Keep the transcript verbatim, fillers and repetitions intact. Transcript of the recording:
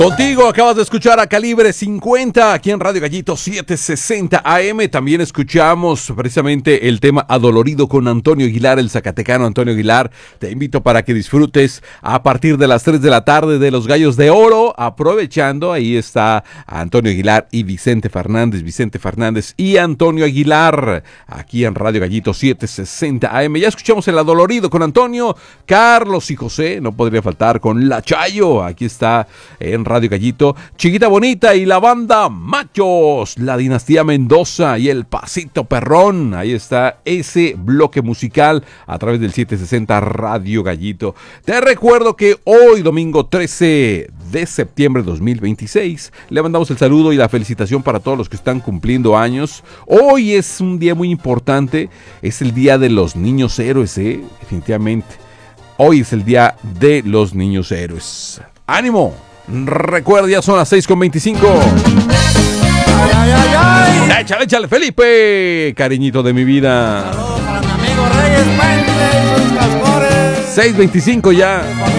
Contigo acabas de escuchar a Calibre cincuenta aquí en Radio Gallito setecientos sesenta A M. También escuchamos precisamente el tema Adolorido con Antonio Aguilar, el zacatecano Antonio Aguilar. Te invito para que disfrutes a partir de las tres de la tarde de Los Gallos de Oro. Aprovechando, ahí está Antonio Aguilar y Vicente Fernández, Vicente Fernández y Antonio Aguilar, aquí en Radio Gallito setecientos sesenta A M. Ya escuchamos el Adolorido con Antonio, Carlos y José, no podría faltar con La Chayo. Aquí está en Radio Gallito, Chiquita Bonita y la banda Machos, la dinastía Mendoza y el Pasito Perrón. Ahí está ese bloque musical a través del setecientos sesenta Radio Gallito. Te recuerdo que hoy, domingo trece de septiembre de dos mil veintiséis, le mandamos el saludo y la felicitación para todos los que están cumpliendo años. Hoy es un día muy importante, es el día de los niños héroes, ¿eh? Definitivamente. Hoy es el día de los niños héroes. ¡Ánimo! Recuerda, ya son las seis con veinticinco. Ay, ay, ay, ay. Échale, échale, Felipe, cariñito de mi vida. Saludos para mi amigo Reyes Puente y sus castores. seis veinticinco ya.